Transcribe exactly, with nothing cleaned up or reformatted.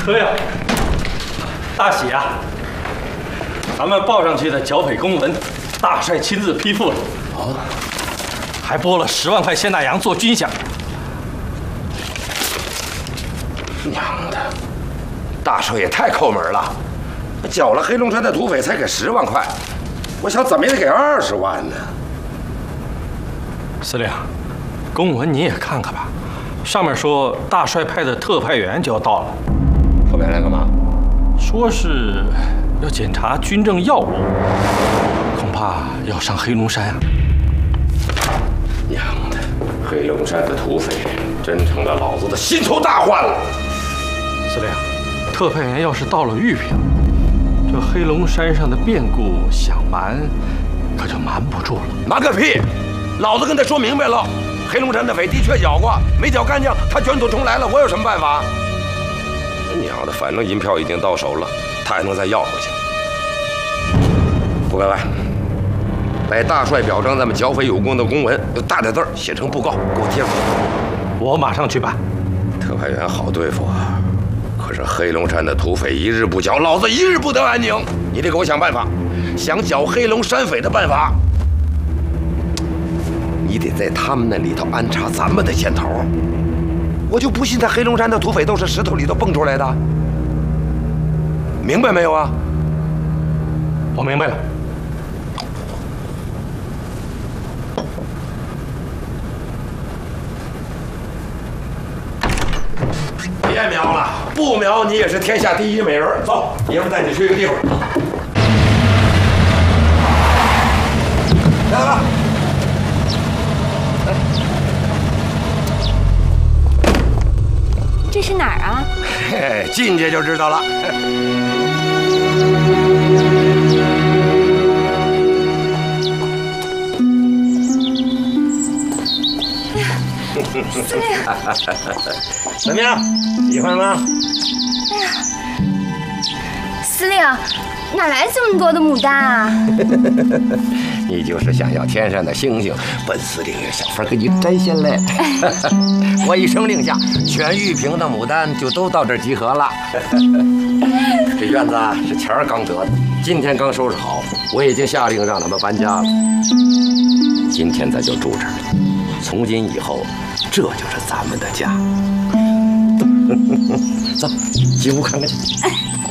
车呀，大喜啊！咱们报上去的剿匪公文，大帅亲自批复了。哦，还拨了十万块现大洋做军饷。 娘的，大帅也太抠门了，剿了黑龙山的土匪才给十万块，我想怎么也得给二十万呢。 司令，公文你也看看吧，上面说大帅派的特派员就要到了。 特派员来干嘛？ 说是要检查军政要务，恐怕要上黑龙山啊。 娘的，黑龙山的土匪真成了老子的心头大患了。 司令，特派员要是到了玉屏，这黑龙山上的变故想瞒，可就瞒不住了。 瞒个屁！老子跟他说明白了，黑龙山的匪的确剿过，没剿干净，他卷土重来了，我有什么办法？娘的，反正银票已经到手了，他还能再要回去。胡员外，把大帅表彰咱们剿匪有功的公文，用大点字写成布告，给我贴上去。 我马上去办。 特派员好对付啊，可是黑龙山的土匪一日不剿，老子一日不得安宁。你得给我想办法，想剿黑龙山匪的办法。你得在他们那里头安插咱们的线头。我就不信他黑龙山的土匪都是石头里头蹦出来的，明白没有啊？ 我明白了。 别瞄了，不瞄你也是天下第一美人。走，爷们带你去一个地方。来来来。 这是哪儿啊？ 嘿，进去就知道了。 司令， 怎么样，喜欢吗？ 哎呀，司令，哪来这么多的牡丹啊？ 你就是想要天上的星星，本司令有小法给你摘下来。我一声令下，全玉屏的牡丹就都到这儿集合了。这院子啊是前儿刚得的，今天刚收拾好，我已经下令让他们搬家了。今天咱就住这儿，从今以后，这就是咱们的家。走，进屋看看去。